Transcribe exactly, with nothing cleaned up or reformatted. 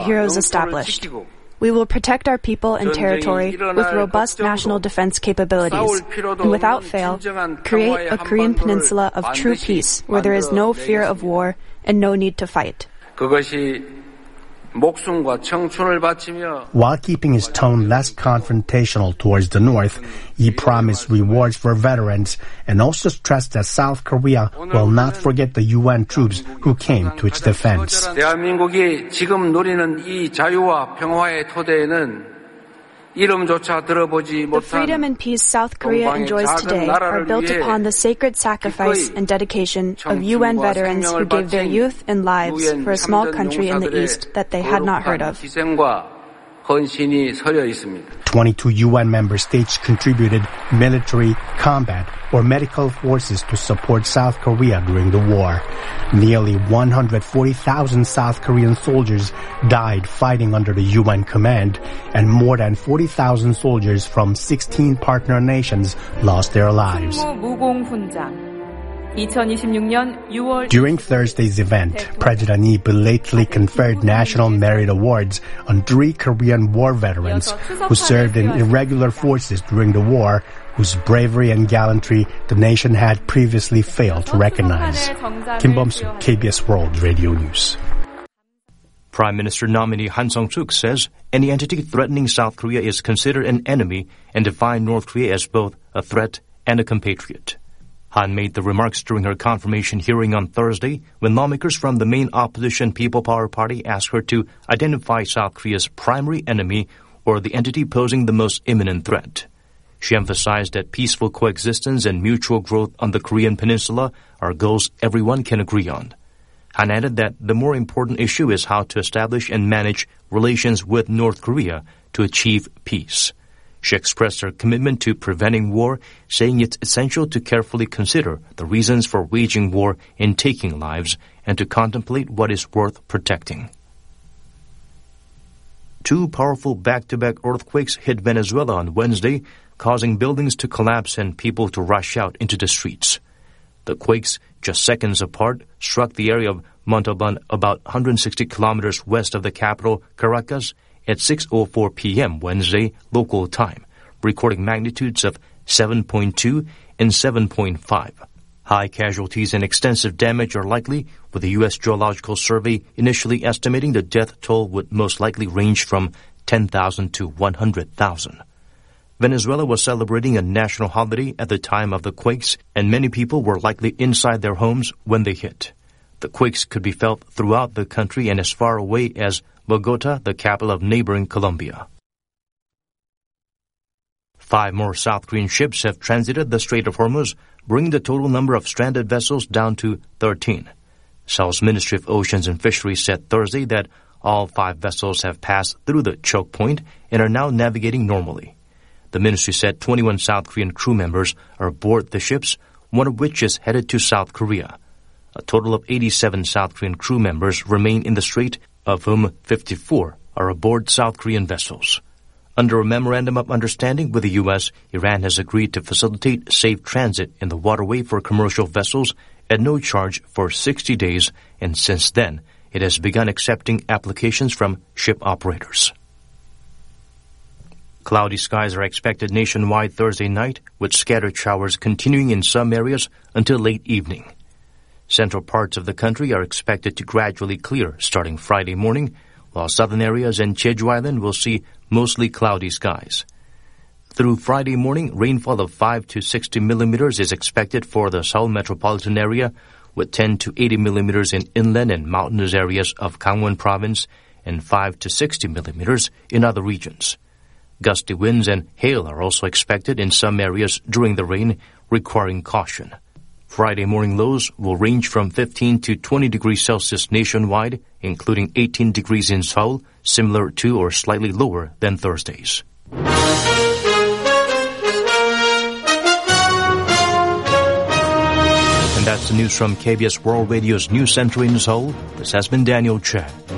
heroes established. We will protect our people and territory with robust national defense capabilities, and without fail, create a Korean peninsula of true peace where there is no fear of war and no need to fight. While keeping his tone less confrontational towards the North, he promised rewards for veterans and also stressed that South Korea will not forget the U N troops who came to its defense. The freedom and peace South Korea enjoys today are built upon the sacred sacrifice and dedication of U N veterans who gave their youth and lives for a small country in the East that they had not heard of. twenty-two U N member states contributed military, combat, or medical forces to support South Korea during the war. Nearly one hundred forty thousand South Korean soldiers died fighting under the U N command, and more than forty thousand soldiers from sixteen partner nations lost their lives. During Thursday's event, President Lee belatedly conferred National Merit Awards on three Korean War veterans who served in irregular forces during the war, whose bravery and gallantry the nation had previously failed to recognize. Kim Bum-soo, K B S World Radio News. Prime Minister nominee Han Sung-suk says any entity threatening South Korea is considered an enemy and defined North Korea as both a threat and a compatriot. Han made the remarks during her confirmation hearing on Thursday when lawmakers from the main opposition People Power Party asked her to identify South Korea's primary enemy or the entity posing the most imminent threat. She emphasized that peaceful coexistence and mutual growth on the Korean peninsula are goals everyone can agree on. Han added that the more important issue is how to establish and manage relations with North Korea to achieve peace. She expressed her commitment to preventing war, saying it's essential to carefully consider the reasons for waging war and taking lives, and to contemplate what is worth protecting. Two powerful back-to-back earthquakes hit Venezuela on Wednesday, causing buildings to collapse and people to rush out into the streets. The quakes, just seconds apart, struck the area of Montalban about one hundred sixty kilometers west of the capital, Caracas, at six oh four p.m. Wednesday local time, recording magnitudes of seven point two and seven point five. High casualties and extensive damage are likely, with the U S Geological Survey initially estimating the death toll would most likely range from ten thousand to one hundred thousand. Venezuela was celebrating a national holiday at the time of the quakes, and many people were likely inside their homes when they hit. The quakes could be felt throughout the country and as far away as Bogota, the capital of neighboring Colombia. Five more South Korean ships have transited the Strait of Hormuz, bringing the total number of stranded vessels down to thirteen. Seoul's Ministry of Oceans and Fisheries said Thursday that all five vessels have passed through the choke point and are now navigating normally. The ministry said twenty-one South Korean crew members are aboard the ships, one of which is headed to South Korea. A total of eighty-seven South Korean crew members remain in the strait, of whom fifty-four are aboard South Korean vessels. Under a memorandum of understanding with the U S, Iran has agreed to facilitate safe transit in the waterway for commercial vessels at no charge for sixty days, and since then, it has begun accepting applications from ship operators. Cloudy skies are expected nationwide Thursday night, with scattered showers continuing in some areas until late evening. Central parts of the country are expected to gradually clear starting Friday morning, while southern areas and Jeju Island will see mostly cloudy skies. Through Friday morning, rainfall of five to sixty millimeters is expected for the Seoul metropolitan area, with ten to eighty millimeters in inland and mountainous areas of Gangwon province and five to sixty millimeters in other regions. Gusty winds and hail are also expected in some areas during the rain, requiring caution. Friday morning lows will range from fifteen to twenty degrees Celsius nationwide, including eighteen degrees in Seoul, similar to or slightly lower than Thursday's. And that's the news from K B S World Radio's News Center in Seoul. This has been Daniel Chen.